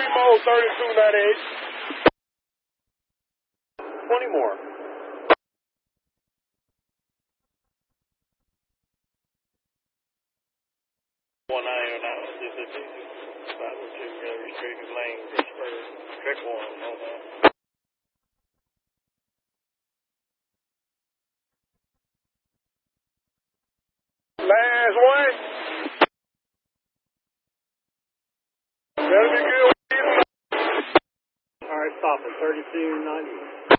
more, 3298. 20 more. 199, this is restricted lane, check one, Last one. That'll be good. All right, stop at 3290.